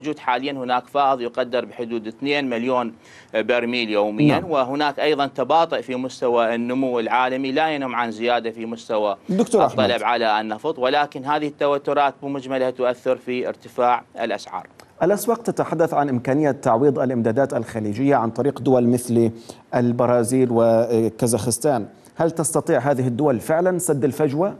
موجود حاليا هناك فائض يقدر بحدود 2 مليون برميل يوميا. نعم. وهناك أيضا تباطؤ في مستوى النمو العالمي لا ينم عن زيادة في مستوى دكتور أحمد، الطلب على النفط، ولكن هذه التوترات بمجملها تؤثر في ارتفاع الأسعار. الأسواق تتحدث عن إمكانية تعويض الإمدادات الخليجية عن طريق دول مثل البرازيل وكازاخستان. هل تستطيع هذه الدول فعلا سد الفجوة؟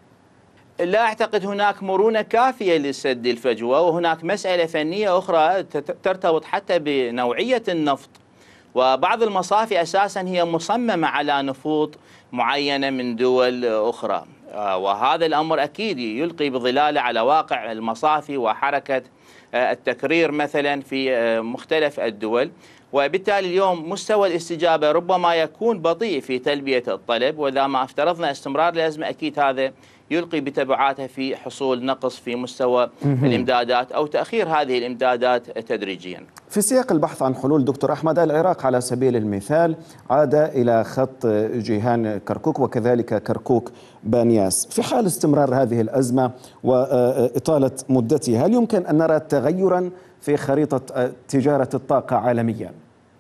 لا أعتقد هناك مرونة كافية لسد الفجوة، وهناك مسألة فنية أخرى ترتبط حتى بنوعية النفط. وبعض المصافي أساسا هي مصممة على نفوط معينة من دول أخرى، وهذا الأمر أكيد يلقي بظلاله على واقع المصافي وحركة التكرير مثلا في مختلف الدول. وبالتالي اليوم مستوى الاستجابة ربما يكون بطيء في تلبية الطلب، وإذا ما افترضنا استمرار الأزمة أكيد هذا يلقي بتبعاته في حصول نقص في مستوى الإمدادات أو تأخير هذه الإمدادات تدريجيا. في سياق البحث عن حلول دكتور أحمد، العراق على سبيل المثال عاد إلى خط جيهان كركوك وكذلك كركوك بانياس. في حال استمرار هذه الأزمة وإطالة مدتها، هل يمكن أن نرى تغيرا في خريطة تجارة الطاقة عالميا؟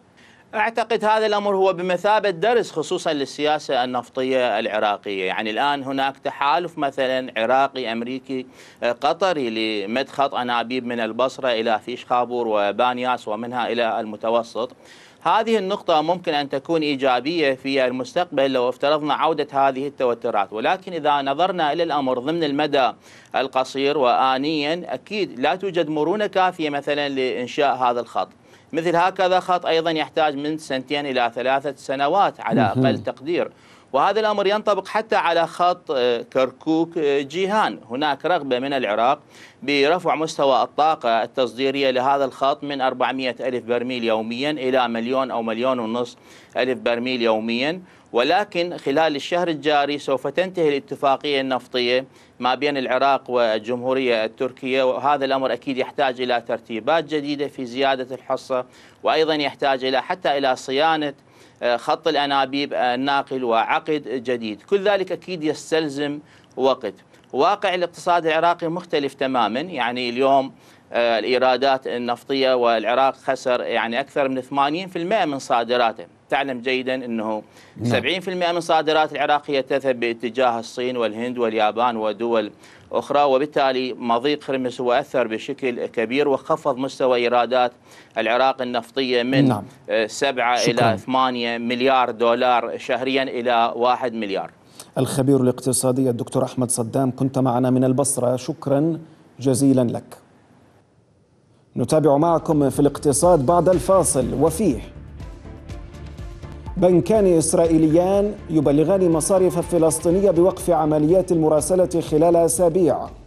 أعتقد هذا الأمر هو بمثابة درس خصوصا للسياسة النفطية العراقية. يعني الآن هناك تحالف مثلا عراقي أمريكي قطري لمد خط أنابيب من البصرة إلى فيش خابور وبانياس ومنها إلى المتوسط. هذه النقطة ممكن أن تكون إيجابية في المستقبل لو افترضنا عودة هذه التوترات، ولكن إذا نظرنا إلى الأمر ضمن المدى القصير وآنيا أكيد لا توجد مرونة كافية مثلا لإنشاء هذا الخط. مثل هكذا خط أيضا يحتاج من 2 إلى 3 سنوات على أقل تقدير، وهذا الأمر ينطبق حتى على خط كركوك جيهان. هناك رغبة من العراق برفع مستوى الطاقة التصديرية لهذا الخط من 400 ألف برميل يوميا إلى 1 أو 1.5 مليون برميل يوميا، ولكن خلال الشهر الجاري سوف تنتهي الاتفاقية النفطية ما بين العراق والجمهورية التركية، وهذا الأمر أكيد يحتاج إلى ترتيبات جديدة في زيادة الحصة، وأيضا يحتاج إلى حتى إلى صيانة خط الأنابيب الناقل وعقد جديد. كل ذلك أكيد يستلزم وقت. واقع الاقتصاد العراقي مختلف تماما. يعني اليوم الإيرادات النفطية والعراق خسر يعني أكثر من 80% من صادراته. تعلم جيدا أنه 70% من صادرات العراق هي تذهب باتجاه الصين والهند واليابان ودول أخرى، وبالتالي مضيق هرمز هو أثر بشكل كبير وخفض مستوى إيرادات العراق النفطية من 7 إلى 8 مليار دولار شهريا إلى 1 مليار. الخبير الاقتصادي الدكتور أحمد صدام كنت معنا من البصرة، شكرا جزيلا لك. نتابع معكم في الاقتصاد بعد الفاصل. وفيه بنكان إسرائيليان يبلغان مصارف فلسطينية بوقف عمليات المراسلة خلال أسابيع.